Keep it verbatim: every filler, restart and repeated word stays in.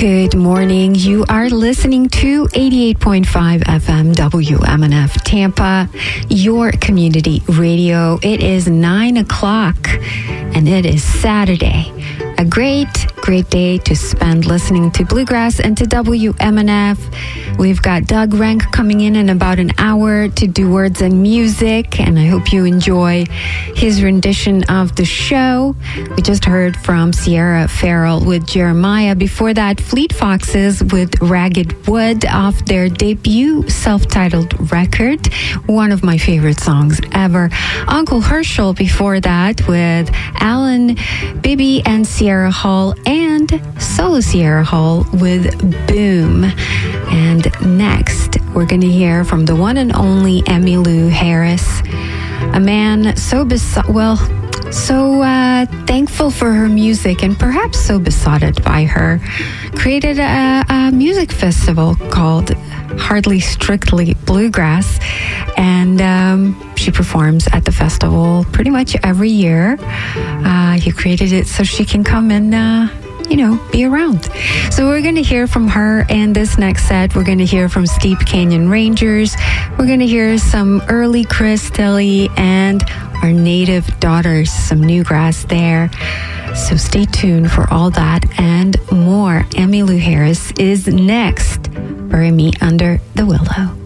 Good morning. You are listening to eighty-eight point five F M W M N F Tampa, your community radio. It is nine o'clock and it is Saturday. A great, great day to spend listening to Bluegrass and to W M N F. We've got Doug Rank coming in in about an hour to do words and music, and I hope you enjoy his rendition of the show. We just heard from Sierra Farrell with Jeremiah. Before that, Fleet Foxes with Ragged Wood off their debut self-titled record. One of my favorite songs ever. Uncle Herschel before that with Alan, Bibby, and Sierra Hall, and Solo Sierra Hall with Boom. And next, we're going to hear from the one and only Emmylou Harris, a man so besot, well, so uh, thankful for her music and perhaps so besotted by her, created a, a music festival called Hardly Strictly Bluegrass, and um, she performs at the festival pretty much every year. Uh, he created it so she can come and uh, you know, be around. So we're going to hear from her, and this next set, we're going to hear from Steep Canyon Rangers. We're going to hear some early Chris Tilly and our Native Daughters, some Newgrass there. So stay tuned for all that and more. Emmylou Harris is next. Bury Me Under the Willow.